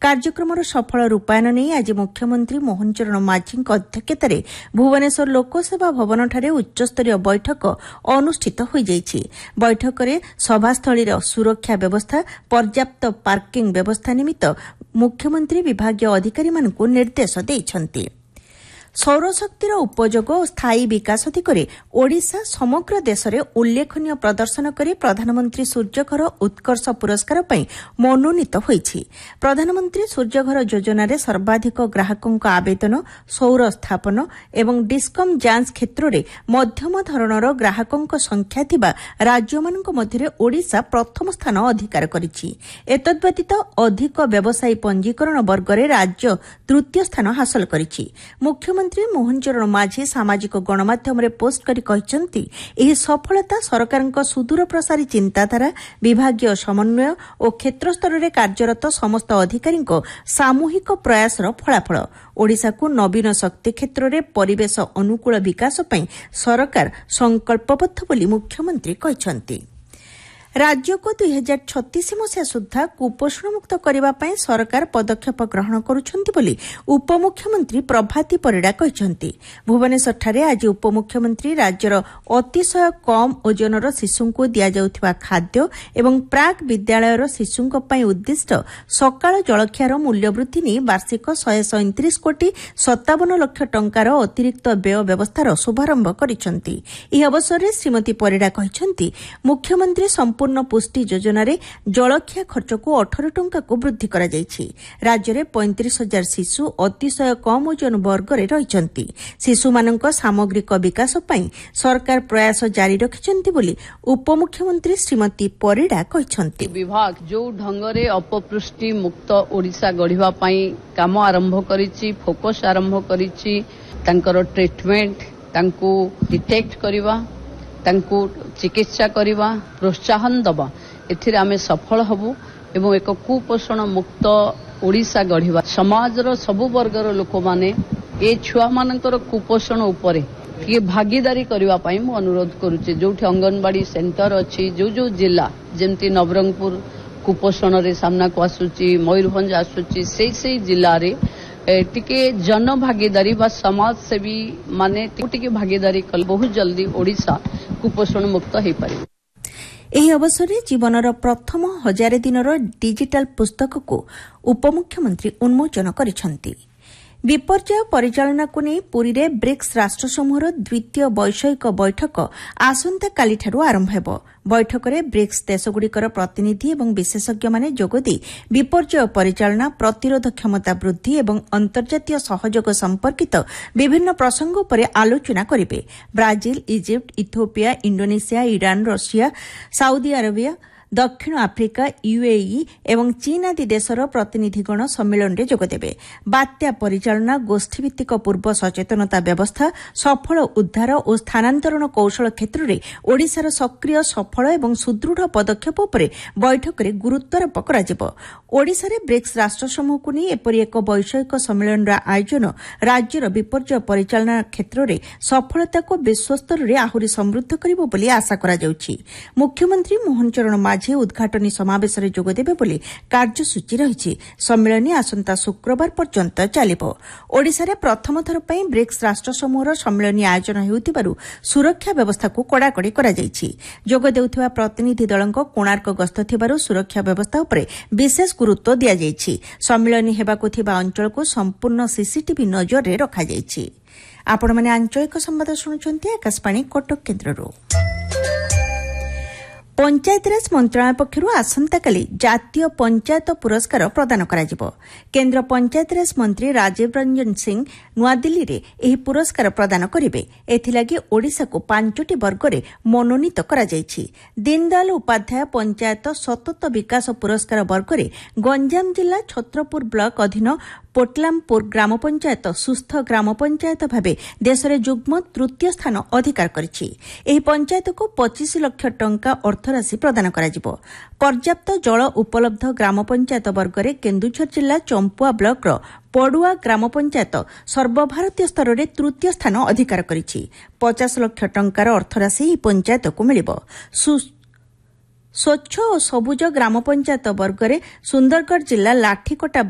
କାର୍ଯ୍ୟକ୍ରମର ସଫଳ ରୂପାୟନ ନେଇ ଆଜି ମୁଖ୍ୟମନ୍ତ୍ରୀ ମୋହନ ଚରଣ ମାଝୀଙ୍କ ଅଧ୍ୟକ୍ଷତାରେ ଭୁବନେଶ୍ୱର ଲୋକସେବା ଭବନଠାରେ ଉଚ୍ଚସ୍ତରୀୟ ବୈଠକ ଅନୁଷ୍ଠିତ ହୋଇଯାଇଛି। ବୈଠକରେ ସଭାସ୍ଥଳୀର ସୁରକ୍ଷା ବ୍ୟବସ୍ଥା, ପର୍ଯ୍ୟାପ୍ତ ପାର୍କିଂ ବ୍ୟବସ୍ଥା ନିମିତ୍ତ ମୁଖ୍ୟମନ୍ତ୍ରୀ ବିଭାଗୀୟ ଅଧିକାରୀମାନଙ୍କୁ ନିର୍ଦ୍ଦେଶ ଦେଇଛନ୍ତି। ସୌରଶକ୍ତିର ଉପଯୋଗ ଓ ସ୍ଥାୟୀ ବିକାଶ ଦିଗରେ ଓଡ଼ିଶା ସମଗ୍ର ଦେଶରେ ଉଲ୍ଲେଖନୀୟ ପ୍ରଦର୍ଶନ କରି ପ୍ରଧାନମନ୍ତ୍ରୀ ସୂର୍ଯ୍ୟଘର ଉତ୍କର୍ଷ ପୁରସ୍କାର ପାଇଁ ମନୋନୀତ ହୋଇଛି। ପ୍ରଧାନମନ୍ତ୍ରୀ ସୂର୍ଯ୍ୟଘର ଯୋଜନାରେ ସର୍ବାଧିକ ଗ୍ରାହକଙ୍କ ଆବେଦନ, ସୌର ସ୍ଥାପନ ଏବଂ ଡିସ୍କମ୍ ଯାଞ୍ଚ କ୍ଷେତ୍ରରେ ମଧ୍ୟମ ଧରଣର ଗ୍ରାହକଙ୍କ ସଂଖ୍ୟା ଥିବା ରାଜ୍ୟମାନଙ୍କ ମଧ୍ୟରେ ଓଡ଼ିଶା ପ୍ରଥମ ସ୍ଥାନ ଅଧିକାର କରିଛି। ଏତଦ୍ବ୍ୟତୀତ ଅଧିକ ବ୍ୟବସାୟୀ ପଞ୍ଜୀକରଣ ବର୍ଗରେ ରାଜ୍ୟ ତୃତୀୟ ସ୍ଥାନ ହାସଲ କରିଛି। ମୁଖ୍ୟମନ୍ତ୍ରୀ ମୋହନ ଚରଣ ମାଝୀ ସାମାଜିକ ଗଣମାଧ୍ୟମରେ ପୋଷ୍ଟ କରି କହିଛନ୍ତି, ଏହି ସଫଳତା ସରକାରଙ୍କ ସୁଦୂର ପ୍ରସାରୀ ଚିନ୍ତାଧାରା, ବିଭାଗୀୟ ସମନ୍ୱୟ ଓ କ୍ଷେତ୍ରସ୍ତରରେ କାର୍ଯ୍ୟରତ ସମସ୍ତ ଅଧିକାରୀଙ୍କ ସାମୂହିକ ପ୍ରୟାସର ଫଳାଫଳ। ଓଡ଼ିଶାକୁ ନବୀନ ଶକ୍ତି କ୍ଷେତ୍ରରେ ପରିବେଶ ଅନୁକୂଳ ବିକାଶ ପାଇଁ ସରକାର ସଂକଳ୍ପବଦ୍ଧ ବୋଲି ମୁଖ୍ୟମନ୍ତ୍ରୀ କହିଛନ୍ତି। ରାଜ୍ୟକୁ 2036 ମସିହା ସୁଦ୍ଧା କୁପୋଷଣମୁକ୍ତ କରିବା ପାଇଁ ସରକାର ପଦକ୍ଷେପ ଗ୍ରହଣ କରୁଛନ୍ତି ବୋଲି ଉପମୁଖ୍ୟମନ୍ତ୍ରୀ ପ୍ରଭାତୀ ପରିଡ଼ା କହିଛନ୍ତି। ଭୁବନେଶ୍ୱରଠାରେ ଆଜି ଉପମୁଖ୍ୟମନ୍ତ୍ରୀ ରାଜ୍ୟର ଅତିଶୟ କମ୍ ଓଜନର ଶିଶୁଙ୍କୁ ଦିଆଯାଉଥିବା ଖାଦ୍ୟ ଏବଂ ପ୍ରାକ୍ ବିଦ୍ୟାଳୟର ଶିଶୁଙ୍କ ପାଇଁ ଉଦ୍ଦିଷ୍ଟ ସକାଳ ଜଳଖିଆର ମୂଲ୍ୟବୃଦ୍ଧି ନେଇ ବାର୍ଷିକ 137 କୋଟି 57 ଲକ୍ଷ ଟଙ୍କାର ଅତିରିକ୍ତ ବ୍ୟୟ ବ୍ୟବସ୍ଥାର ଶୁଭାରମ୍ଭ କରିଛନ୍ତି। ଏହି ଅବସରରେ ଶ୍ରୀମତୀ ପରିଡ଼ା କହିଛନ୍ତି, ମୁଖ୍ୟମନ୍ତ୍ରୀ ସମ୍ପୂର୍ଣ୍ଣ ପୁଷ୍ଟି ଯୋଜନାରେ ଜଳଖିଆ ଖର୍ଚ୍ଚକୁ 18 ଟଙ୍କାକୁ ବୃଦ୍ଧି କରାଯାଇଛି। ରାଜ୍ୟରେ 35,000 ଶିଶୁ ଅତିଶୟ କମ୍ ଓଜନ ବର୍ଗରେ ରହିଛନ୍ତି। ଶିଶୁମାନଙ୍କ ସାମଗ୍ରିକ ବିକାଶ ପାଇଁ ସରକାର ପ୍ରୟାସ ଜାରି ରଖିଛନ୍ତି ବୋଲି ଉପମୁଖ୍ୟମନ୍ତ୍ରୀ ଶ୍ରୀମତୀ ପରିଡ଼ା କହିଛନ୍ତି। ବିଭାଗ ଯେଉଁ ଢଙ୍ଗରେ ଅପପୃଷ୍ଟି ମୁକ୍ତ ଓଡ଼ିଶା ଗଢ଼ିବା ପାଇଁ କାମ ଆରମ୍ଭ କରିଛି, ଫୋକସ୍ ଆରମ୍ଭ କରିଛି, ତାଙ୍କର ଟ୍ରିଟମେଣ୍ଟ, ତାଙ୍କୁ ଡିଟେକ୍ଟ କରିବା, ତାଙ୍କୁ ଚିକିତ୍ସା କରିବା, ପ୍ରୋତ୍ସାହନ ଦେବା, ଏଥିରେ ଆମେ ସଫଳ ହେବୁ ଏବଂ ଏକ କୁପୋଷଣ ମୁକ୍ତ ଓଡ଼ିଶା ଗଢ଼ିବା। ସମାଜର ସବୁ ବର୍ଗର ଲୋକମାନେ ଏ ଛୁଆମାନଙ୍କର କୁପୋଷଣ ଉପରେ ଟିକେ ଭାଗିଦାରୀ କରିବା ପାଇଁ ମୁଁ ଅନୁରୋଧ କରୁଛି। ଯେଉଁଠି ଅଙ୍ଗନବାଡ଼ି ସେଣ୍ଟର ଅଛି, ଯେଉଁ ଜିଲ୍ଲା ଯେମିତି ନବରଙ୍ଗପୁର କୁପୋଷଣରେ ସାମ୍ନାକୁ ଆସୁଛି, ମୟୂରଭଞ୍ଜ ଆସୁଛି, ସେଇ ଜିଲ୍ଲାରେ ଟିକେ ଜନ ଭାଗିଦାରୀ ବା ସମାଜସେବୀ ମାନେ ଟିକେ ଭାଗିଦାରୀ କଲେ ବହୁତ ଜଲ୍ଦି ଓଡ଼ିଶା କୁପୋଷଣ ମୁକ୍ତ ହୋଇପାରିବ। ଏହି ଅବସରରେ ଜୀବନର ପ୍ରଥମ 1000 ଦିନର ଡିଜିଟାଲ ପୁସ୍ତକକୁ ଉପମୁଖ୍ୟମନ୍ତ୍ରୀ ଉନ୍ମୋଚନ କରିଛନ୍ତି। ବିପର୍ଯ୍ୟୟ ପରିଚାଳନାକୁ ନେଇ ପୁରୀରେ ବ୍ରିକ୍ସ ରାଷ୍ଟ୍ରସମୂହର ଦ୍ୱିତୀୟ ବୈଷୟିକ ବୈଠକ ଆସନ୍ତାକାଲିଠାରୁ ଆରମ୍ଭ ହେବ। ବୈଠକରେ ବ୍ରିକ୍ସ ଦେଶଗୁଡ଼ିକର ପ୍ରତିନିଧି ଏବଂ ବିଶେଷଜ୍ଞମାନେ ଯୋଗଦେଇ ବିପର୍ଯ୍ୟୟ ପରିଚାଳନା, ପ୍ରତିରୋଧ କ୍ଷମତା ବୃଦ୍ଧି ଏବଂ ଅନ୍ତର୍ଜାତୀୟ ସହଯୋଗ ସମ୍ପର୍କିତ ବିଭିନ୍ନ ପ୍ରସଙ୍ଗ ଉପରେ ଆଲୋଚନା କରିବେ। Brazil, Egypt, Ethiopia, Indonesia, Iran, Russia, Saudi Arabia, ଦକ୍ଷିଣ ଆଫ୍ରିକା, ୟୁଏଇ ଏବଂ ଚୀନ ଆଦି ଦେଶର ପ୍ରତିନିଧିଗଣ ସମ୍ମିଳନୀରେ ଯୋଗଦେବେ। ବାତ୍ୟା ପରିଚାଳନା, ଗୋଷ୍ଠୀଭିତ୍ତିକ ପୂର୍ବ ସଚେତନତା ବ୍ୟବସ୍ଥା, ସଫଳ ଉଦ୍ଧାର ଓ ସ୍ଥାନାନ୍ତରଣ କୌଶଳ କ୍ଷେତ୍ରରେ ଓଡ଼ିଶାର ସକ୍ରିୟ, ସଫଳ ଏବଂ ସୁଦୃଢ଼ ପଦକ୍ଷେପ ଉପରେ ବୈଠକରେ ଗୁରୁତ୍ୱାରୋପ କରାଯିବ। ଓଡ଼ିଶାରେ ବ୍ରିକ୍ସ ରାଷ୍ଟ୍ରସମୂହକୁ ନେଇ ଏପରି ଏକ ବୈଷୟିକ ସମ୍ମିଳନୀର ଆୟୋଜନ ରାଜ୍ୟର ବିପର୍ଯ୍ୟୟ ପରିଚାଳନା କ୍ଷେତ୍ରରେ ସଫଳତାକୁ ବିଶ୍ୱସ୍ତରରେ ଆହୁରି ସମୃଦ୍ଧ କରିବ ବୋଲି ଆଶା କରାଯାଉଛି। ମୁଖ୍ୟମନ୍ତ୍ରୀ ମୋହନ ଚରଣ ମାଝୀ ଉଦ୍ଘାଟନୀ ସମାବେଶରେ ଯୋଗଦେବେ ବୋଲି କାର୍ଯ୍ୟସୂଚୀ ରହିଛି। ସମ୍ମିଳନୀ ଆସନ୍ତା ଶୁକ୍ରବାର ପର୍ଯ୍ୟନ୍ତ ଚାଲିବ। ଓଡ଼ିଶାରେ ପ୍ରଥମ ଥର ପାଇଁ ବ୍ରିକ୍ସ ରାଷ୍ଟ୍ରସମୂହର ସମ୍ମିଳନୀ ଆୟୋଜନ ହେଉଥିବାରୁ ସୁରକ୍ଷା ବ୍ୟବସ୍ଥାକୁ କଡ଼ାକଡ଼ି କରାଯାଇଛି। ଯୋଗ ଦେଉଥିବା ପ୍ରତିନିଧି ଦଳଙ୍କ କୋଣାର୍କ ଗସ୍ତ ଥିବାରୁ ସୁରକ୍ଷା ବ୍ୟବସ୍ଥା ଉପରେ ବିଶେଷ ଗୁରୁତ୍ୱ ଦିଆଯାଇଛି। ସମ୍ମିଳନୀ ହେବାକୁ ଥିବା ଅଞ୍ଚଳକୁ ସମ୍ପୂର୍ଣ୍ଣ ସିସିଟିଭି ନଜରରେ ରଖାଯାଇଛି। ଆପଣମାନେ ଆଞ୍ଚଳିକ ସମ୍ବାଦ ଶୁଣୁଛନ୍ତି ଆକାଶବାଣୀ କଟକ କେନ୍ଦ୍ରରୁ। ପଞ୍ଚାୟତିରାଜ ମନ୍ତ୍ରଣାଳୟ ପକ୍ଷରୁ ଆସନ୍ତାକାଲି ଜାତୀୟ ପଞ୍ଚାୟତ ପୁରସ୍କାର ପ୍ରଦାନ କରାଯିବ। କେନ୍ଦ୍ର ପଞ୍ଚାୟତିରାଜ ମନ୍ତ୍ରୀ ରାଜୀବ ରଞ୍ଜନ ସିଂ ନୂଆଦିଲ୍ଲୀରେ ଏହି ପୁରସ୍କାର ପ୍ରଦାନ କରିବେ। ଏଥିଲାଗି ଓଡ଼ିଶାକୁ 5ଟି ବର୍ଗରେ ମନୋନୀତ କରାଯାଇଛି। ଦୀନଦୟାଲ ଉପାଧ୍ୟାୟ ପଞ୍ଚାୟତ ସତତ ବିକାଶ ପୁରସ୍କାର ବର୍ଗରେ ଗଞ୍ଜାମ ଜିଲ୍ଲା ଛତ୍ରପୁର ବ୍ଲକ ଅଧୀନ ପୋଟଲାମପୁର ଗ୍ରାମ ପଞ୍ଚାୟତ ସୁସ୍ଥ ଗ୍ରାମ ପଞ୍ଚାୟତ ଭାବେ ଦେଶରେ ଯୁଗ୍ମ ତୃତୀୟ ସ୍ଥାନ ଅଧିକାର କରିଛି। ଏହି ପଞ୍ଚାୟତକୁ 25 ଲକ୍ଷ ଟଙ୍କା ଅର୍ଥରାଶି ପ୍ରଦାନ କରାଯିବ। ପର୍ଯ୍ୟାପ୍ତ ଜଳ ଉପଲବ୍ଧ ଗ୍ରାମ ପଞ୍ଚାୟତ ବର୍ଗରେ କେନ୍ଦୁଝର ଜିଲ୍ଲା ଚମ୍ପୁଆ ବ୍ଲକର ପଡୁଆ ଗ୍ରାମ ପଞ୍ଚାୟତ ସର୍ବଭାରତୀୟ ସ୍ତରରେ ତୃତୀୟ ସ୍ଥାନ ଅଧିକାର କରିଛି। 50 ଲକ୍ଷ ଟଙ୍କାର ଅର୍ଥରାଶି ଏହି ପଞ୍ଚାୟତକୁ ମିଳିବ। ସ୍ୱଚ୍ଛ ଓ ସବୁଜ ଗ୍ରାମ ପଞ୍ଚାୟତ ବର୍ଗରେ ସୁନ୍ଦରଗଡ଼ ଜିଲ୍ଲା ଲାଠିକଟା